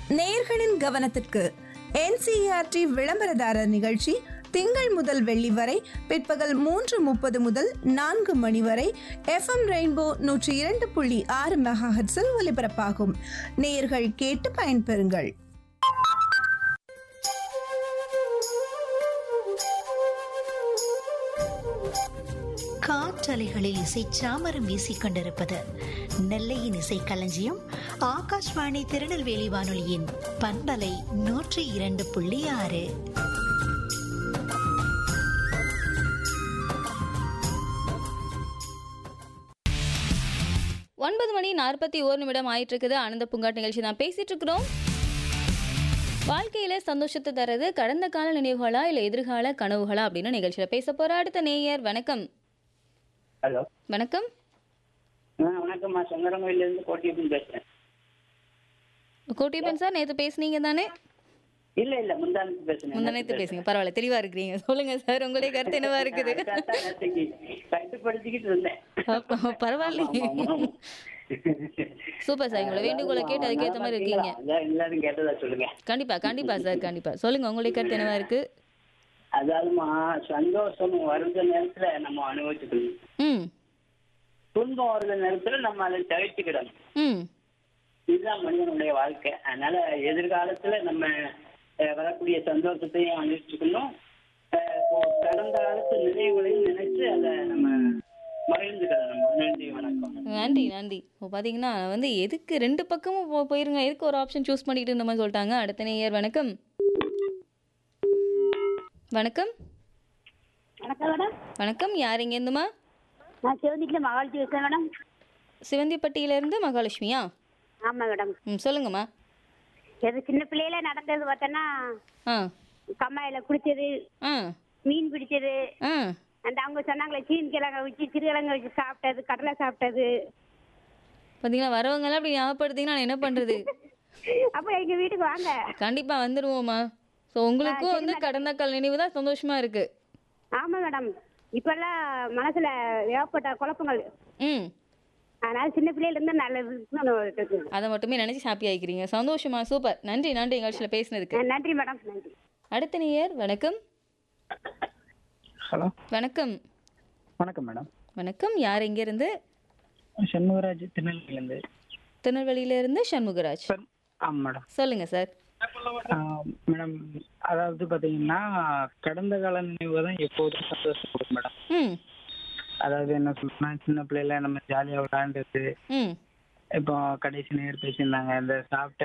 நேயர்களின் கவனத்திற்கு NCERT விளம்பரதாரர் நிகழ்ச்சி திங்கள் முதல் வெள்ளி வரை பிற்பகல் 3:30 முதல் 4 மணி வரை FM ரெயின்போ 102.6 மெகாஹெர்ட்ஸில் ஒலிபரப்பாகும். நேயர்கள் கேட்டு பயன்பெறுங்கள். காற்றலைகளில் இசை சாமரம் வீசிக் கொண்டிருப்பது நெல்லையின் இசை களஞ்சியம் ஆகாஷ்வாணி திருநெல்வேலி வானொலியின் பண்பலை 102.6. 9:41 ஆயிட்டு இருக்குது. ஆனந்த பூங்காட் நிகழ்ச்சி தான் பேசிட்டு இருக்கிறோம். வாழ்க்கையில சந்தோஷத்தை தரது கடந்த கால நினைவுகளா இல்ல எதிர்கால கனவுகளா அப்படின்னு நிகழ்ச்சியில பேச போற அடுத்த நேயர். வணக்கம். ஹலோ, வணக்கம். வணக்கம்மா. சொந்தரங்கோயில இருந்து கோட்டியப்பன் பேசுறேன். கோட்டியப்பன் சார், நேத்து பேசுனீங்க தானே? இல்ல முந்தானத்து பேசுறேன். முந்தானத்து பேசுங்க, பரவாயில்ல, தெளிவா இருக்கிறீங்க. சொல்லுங்க சார், உங்களுடைய கருத்து என்னவா இருக்குது? கட்டுப்படுத்திக்கிட்டு இருந்தேன். பரவாயில்லையே, சூப்பர் சார். உங்களை வேண்டுகோளை கேட்டு அதுக்கேற்ற மாதிரி இருக்கீங்க. எல்லாரும் கேட்டதா சொல்லுங்க. கண்டிப்பா சார், கண்டிப்பா சொல்லுங்க. உங்களுடைய கருத்து என்னவா இருக்கு? அதாவதுமா, சந்தோஷம் வருத நேரத்துல நம்ம அனுபவிச்சுக்கணும், துன்பம் வருத நேரத்துல நம்ம அதை தவிர்த்துக்கிடணும். இதுதான் மனிதனுடைய வாழ்க்கை. அதனால எதிர்காலத்துல நம்ம வரக்கூடிய சந்தோஷத்தையும் அனுபவிச்சுக்கணும், கடந்த காலத்து நினைவுகளையும் நினைச்சு அதை நம்ம மகிழ்ந்துக்கிடணும். நன்றி, வணக்கம். நன்றி. பாத்தீங்கன்னா எதுக்கு ரெண்டு பக்கமும் போயிருங்க, எதுக்கு ஒரு ஆப்ஷன் சூஸ் பண்ணிட்டு இந்த மாதிரி சொல்லிட்டாங்க. அடுத்த நேயர். வணக்கம். வணக்கம். வணக்கம். யார் இங்க இருந்துமா? நான் சிவந்தில மகாலட்சுமி பேசுறேன் மேடம். சிவந்திப்பட்டியில இருந்து மகாலட்சுமியா? ஆமா மேடம். சொல்லுங்கம்மா. எது சின்ன பிள்ளையில நடந்தது பார்த்தோன்னா, கம்மாயில குடிச்சது, மீன் பிடிச்சது, அந்த அவங்க சொன்னாங்களே சீன் கிழங்க வச்சு சிறுகிழங்க வச்சு சாப்பிட்டது, கடலை சாப்பிட்டது. பாத்தீங்களா, வரவங்க எல்லாம் அப்படி ஞாபகப்படுத்தீங்கன்னா நான் என்ன பண்றது? அப்ப எங்க வீட்டுக்கு வாங்க. கண்டிப்பா வந்துருவோம்மா. ஸோ உங்களுக்கும் கடந்த கால நினைவு தான் சந்தோஷமா இருக்கு. ஆமா மேடம். இப்பெல்லாம் மனசுல ஏற்பட்ட குழப்பங்கள், அதனால சின்ன பிள்ளையில இருந்து நல்லது அதை மட்டுமே நினைச்சு ஹாப்பி ஆகிக்கிறீங்க. சந்தோஷமா, சூப்பர். நன்றி நிகழ்ச்சியில பேசினதுக்கு. நன்றி மேடம். நன்றி. அடுத்த நேயர். வணக்கம். ஹலோ, வணக்கம். வணக்கம் மேடம். வணக்கம். யார் எங்க இருந்து? சண்முகராஜ், திருநெல்வேலியிலிருந்து. திருநெல்வேலியில இருந்து சண்முகராஜ். ஆமாம் மேடம். சொல்லுங்க சார். மேடம், அதாவது பாத்தீங்கன்னா கடந்த கால நினைவு தான் எப்போதும் சந்தோஷம் கொடுக்கும் மேடம். அதாவது என்ன சொல்றேன்னா, சின்ன பிள்ளைல நம்ம ஜாலியா விளையாண்டுட்டு, இப்போ கடைசி நேரத்து வச்சிருந்தாங்க இந்த சாப்பிட்ட